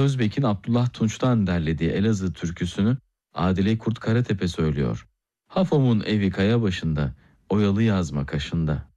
Özbek'in Abdullah Tunç'tan derlediği Elazığ türküsünü Adile Kurt Karatepe söylüyor. Hafam'ın evi kaya başında, oyalı yazma kaşında.